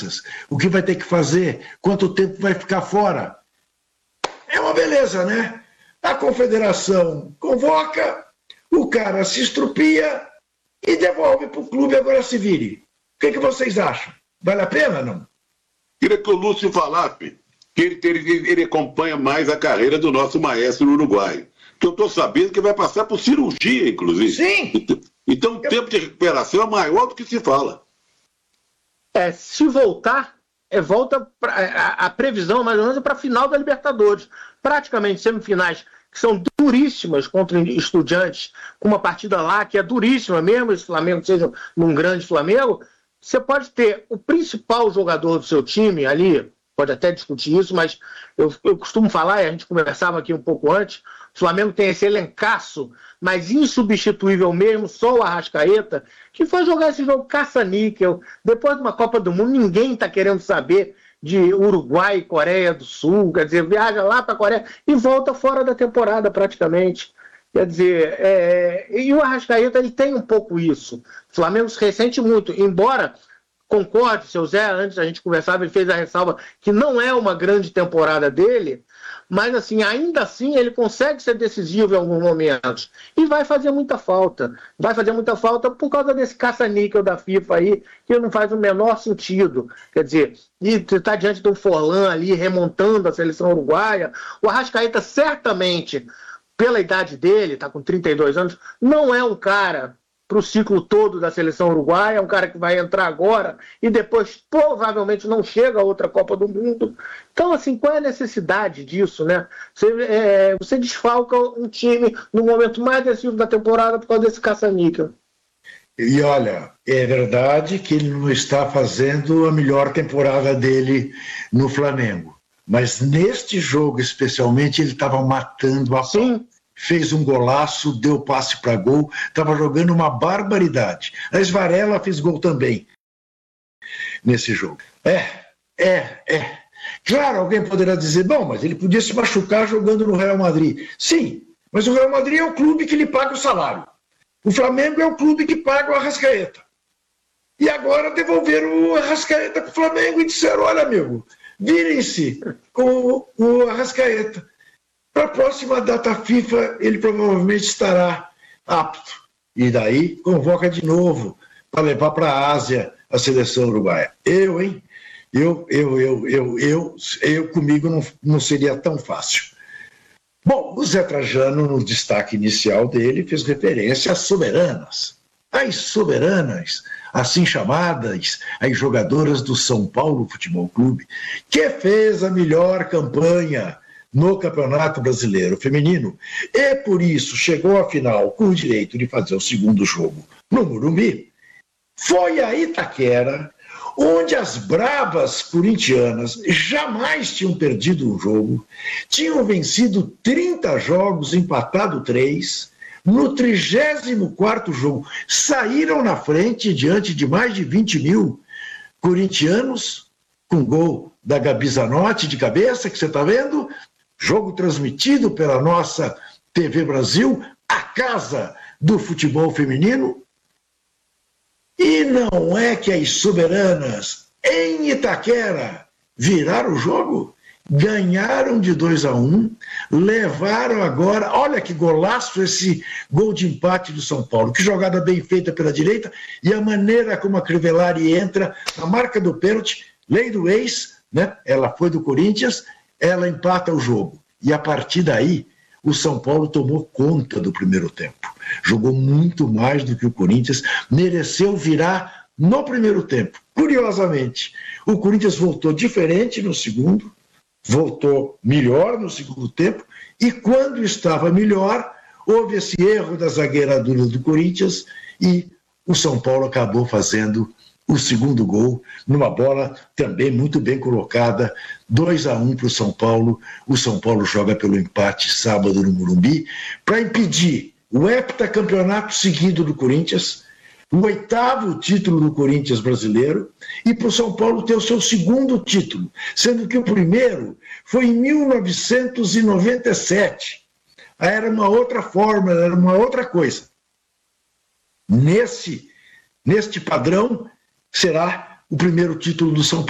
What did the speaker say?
crianças, o que vai ter que fazer, quanto tempo vai ficar fora. É uma beleza, né? A confederação convoca, o cara se estrupia e devolve para o clube, agora se vire. O que vocês acham? Vale a pena, não? Queria que o Lúcio falasse que ele acompanha mais a carreira do nosso maestro no Uruguai. Que eu estou sabendo que vai passar por cirurgia, inclusive. Sim! Então o tempo de recuperação é maior do que se fala. Se voltar, volta a previsão mais ou menos para a final da Libertadores. Praticamente semifinais que são duríssimas contra Estudiantes, com uma partida lá que é duríssima, mesmo se o Flamengo seja um grande Flamengo, você pode ter o principal jogador do seu time ali, pode até discutir isso, mas eu costumo falar, e a gente conversava aqui um pouco antes, o Flamengo tem esse elencaço, mas insubstituível mesmo, só o Arrascaeta, que foi jogar esse jogo caça-níquel. Depois de uma Copa do Mundo, ninguém está querendo saber de Uruguai e Coreia do Sul, quer dizer, viaja lá para a Coreia e volta fora da temporada praticamente. Quer dizer, e o Arrascaeta ele tem um pouco isso. O Flamengo se ressente muito, embora, concorde, seu Zé, antes a gente conversava, ele fez a ressalva que não é uma grande temporada dele, mas assim, ainda assim ele consegue ser decisivo em alguns momentos e vai fazer muita falta. Vai fazer muita falta por causa desse caça-níquel da FIFA aí, que não faz o menor sentido. Quer dizer, e você está diante do Forlan ali remontando a seleção uruguaia. O Arrascaeta certamente, pela idade dele, está com 32 anos, não é um cara para o ciclo todo da seleção uruguaia, é um cara que vai entrar agora e depois provavelmente não chega a outra Copa do Mundo. Então, assim, qual é a necessidade disso, né? Você desfalca um time no momento mais decisivo da temporada por causa desse caça-níquel. E olha, é verdade que ele não está fazendo a melhor temporada dele no Flamengo, mas neste jogo especialmente ele estava matando a pau. Fez um golaço, deu passe para gol, estava jogando uma barbaridade. A Varela fez gol também nesse jogo. Claro, alguém poderá dizer, bom, mas ele podia se machucar jogando no Real Madrid. Sim, mas o Real Madrid é o clube que lhe paga o salário. O Flamengo é o clube que paga o Arrascaeta. E agora devolveram o Arrascaeta para o Flamengo e disseram, olha, amigo, virem-se com o Arrascaeta. Para a próxima data FIFA, ele provavelmente estará apto. E daí, convoca de novo para levar para a Ásia a seleção uruguaia. Eu comigo não seria tão fácil. Bom, o Zé Trajano, no destaque inicial dele, fez referência às soberanas. As soberanas, assim chamadas, as jogadoras do São Paulo Futebol Clube, que fez a melhor campanha no Campeonato Brasileiro Feminino, e por isso chegou à final com o direito de fazer o segundo jogo no Morumbi. Foi a Itaquera, onde as bravas corintianas jamais tinham perdido um jogo, tinham vencido 30 jogos, empatado 3, no 34º jogo, saíram na frente diante de mais de 20 mil corintianos, com gol da Gabi Zanotti de cabeça, que você está vendo, jogo transmitido pela nossa TV Brasil, a casa do futebol feminino. E não é que as soberanas em Itaquera viraram o jogo? Ganharam de 2-1, levaram agora, olha que golaço esse gol de empate do São Paulo, que jogada bem feita pela direita, e a maneira como a Crivellari entra na marca do pênalti, lei do ex, né? Ela foi do Corinthians, ela empata o jogo. E a partir daí, o São Paulo tomou conta do primeiro tempo. Jogou muito mais do que o Corinthians, mereceu virar no primeiro tempo. Curiosamente, o Corinthians voltou diferente no segundo, voltou melhor no segundo tempo, e quando estava melhor, houve esse erro da zagueiradura do Corinthians e o São Paulo acabou fazendo o segundo gol, numa bola também muito bem colocada, 2-1 para o São Paulo. O São Paulo joga pelo empate sábado no Morumbi, para impedir o heptacampeonato seguido do Corinthians, o 8º título do Corinthians brasileiro, e para o São Paulo ter o seu segundo título, sendo que o primeiro foi em 1997. Era uma outra forma, era uma outra coisa. Neste padrão, será o primeiro título do São